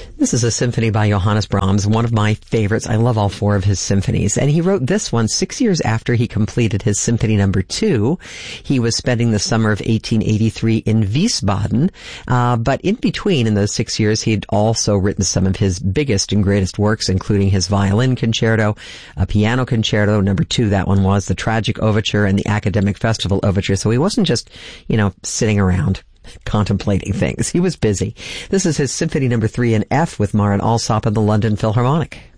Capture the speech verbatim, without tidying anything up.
This is a symphony by Johannes Brahms, one of my favorites. I love all four of his symphonies. And he wrote this one six years after he completed his symphony number two. He was spending the summer of eighteen eighty-three in Wiesbaden. Uh, but in between, in those six years, he'd also written some of his biggest and greatest works, including his violin concerto, a piano concerto, number two, that one was, the Tragic Overture, and the Academic Festival Overture. So he wasn't just, you know, sitting around contemplating things. He was busy. This is his Symphony number three in F with Marin Alsop and the London Philharmonic.